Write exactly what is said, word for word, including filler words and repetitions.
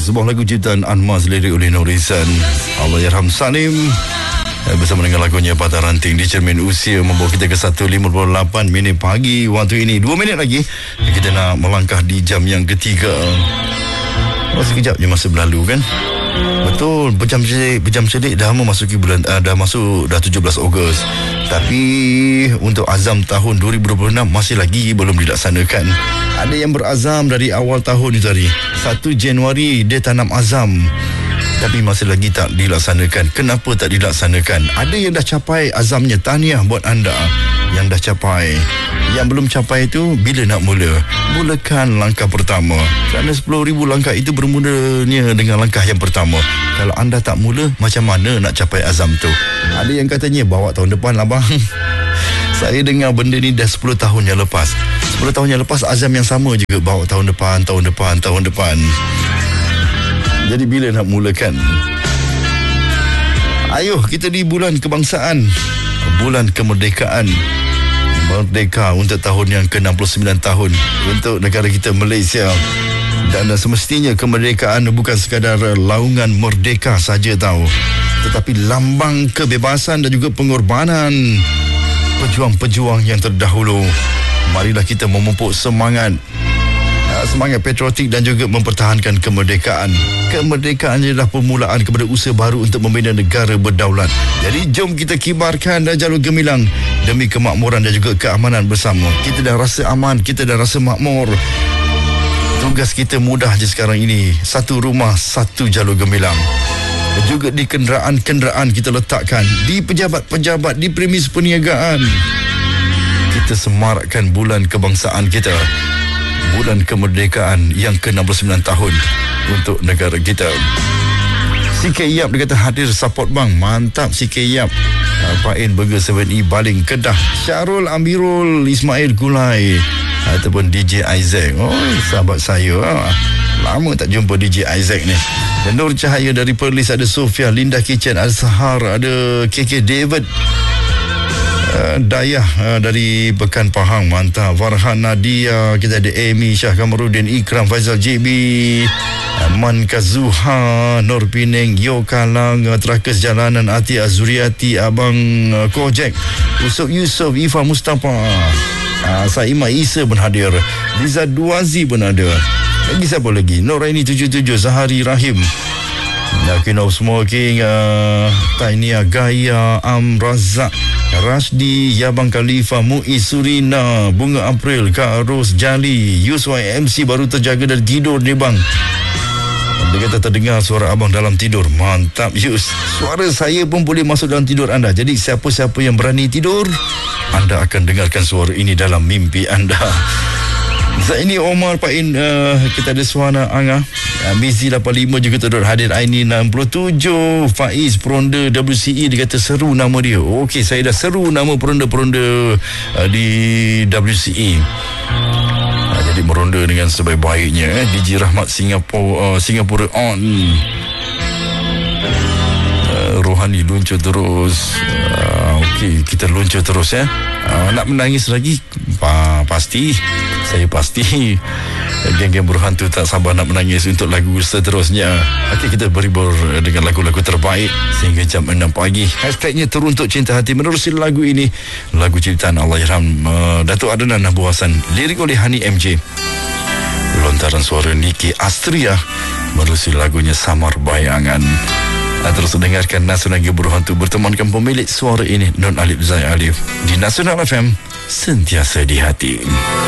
sebuah lagu ciptaan Anmaz, lirik oleh Nurisan, Allahyarham Salim, bersama dengan lagunya Patah Ranting. Di cermin usia membawa kita ke satu lima puluh lapan minit pagi waktu ini. Dua minit lagi kita nak melangkah di jam yang ketiga. Masih sekejap je masa berlalu kan. Betul, berjam celik, berjam celik dah memasuki bulan, uh, dah masuk dah tujuh belas Ogos. Tapi untuk azam tahun dua ribu dua puluh enam masih lagi belum dilaksanakan. Ada yang berazam dari awal tahun itu tadi. satu Januari dia tanam azam, tapi masih lagi tak dilaksanakan. Kenapa tak dilaksanakan? Ada yang dah capai azamnya, tahniah buat anda yang dah capai. Yang belum capai itu, bila nak mula? Mulakan langkah pertama. Kerana sepuluh ribu langkah itu bermulanya dengan langkah yang pertama. Kalau anda tak mula, macam mana nak capai azam tu? Ada yang katanya, bawa tahun depan lah bang. Saya dengar benda ni dah sepuluh tahun yang lepas. sepuluh tahun yang lepas, azam yang sama juga. Bawa tahun depan, tahun depan, tahun depan. Jadi bila nak mulakan? Ayuh, kita di bulan kebangsaan, bulan kemerdekaan. Merdeka untuk tahun yang ke enam puluh sembilan tahun untuk negara kita Malaysia. Dan semestinya kemerdekaan bukan sekadar laungan merdeka saja tahu, tetapi lambang kebebasan dan juga pengorbanan pejuang-pejuang yang terdahulu. Marilah kita memupuk semangat semangat patriotik dan juga mempertahankan kemerdekaan. Kemerdekaan adalah permulaan kepada usaha baru untuk membina negara berdaulat. Jadi jom kita kibarkan dan jalur gemilang demi kemakmuran dan juga keamanan bersama. Kita dah rasa aman, kita dah rasa makmur. Tugas kita mudah je sekarang ini. Satu rumah, satu jalur gemilang. Juga di kenderaan-kenderaan kita letakkan, di pejabat-pejabat, di premis perniagaan. Kita semarakkan bulan kebangsaan kita, bulan kemerdekaan yang ke enam puluh sembilan tahun untuk negara kita. C K Yap dia kata hadir support bang. Mantap C K Yap. Pain Burger tujuh E Baling Kedah. Syarul Amirul Ismail Gulai ataupun D J Isaac. Oh, sahabat saya. Lama tak jumpa D J Isaac ni. Dan Nur Cahaya dari Perlis, ada Sofia, Linda Kitchen, ada Sahar, ada K K David, Uh, Dayah uh, dari Pekan Pahang, mantap. Farhan Nadia, kita ada Amy, Syah Kamarudin, Ikram, Faizal J B, uh, Man Kazuha, Nur Pineng, Yo Kalang, uh, Terakas Jalanan, Ati Azuriati, Abang uh, Kojek, Usop Yusof, Ifa Mustafa, uh, Saima Isa pun hadir, Liza Duazi pun ada. Lagi siapa lagi? Noraini tujuh tujuh, Zahari Rahim, King of Smoking, uh, Tainia Gaya, Am Razak, Rasdi, Yabang Khalifa, Muiz Surina, Bunga April, Kak Ros Jali, Yus Y M C baru terjaga dari tidur ni bang. Dia kata terdengar suara abang dalam tidur. Mantap Yus. Suara saya pun boleh masuk dalam tidur anda. Jadi siapa-siapa yang berani tidur, anda akan dengarkan suara ini dalam mimpi anda. Zaini Omar Pain, uh, kita ada Suhana Angah, uh, Mizi lapan lima juga turut hadir. Aini enam puluh tujuh, Faiz Peronda W C E, dia kata seru nama dia. Okey, saya dah seru nama peronda-peronda uh, di W C E. uh, Jadi meronda dengan sebaik-baiknya. eh. D J Rahmat Singapura, uh, Singapura on. uh, Rohani luncur terus. uh, Okey, kita luncur terus ya. uh, Nak menangis lagi? Pa, pasti Saya pasti geng-geng berhantu tak sabar nak menangis untuk lagu seterusnya. Okey, kita berhibur dengan lagu-lagu terbaik sehingga jam enam pagi. Hashtagnya Teruntuk Cinta Hati. Menerusi lagu ini, lagu ciptaan Allahyarham uh, Datuk Adnan Abu Hassan, lirik oleh Hani M J, lontaran suara Niki Astria. Menerusi lagunya Samar Bayangan. Terus dengarkan Nasional Geng Berhantu bertemankan pemilik suara ini, Non Alif Zai Alif, di Nasional F M, sentiasa di hati.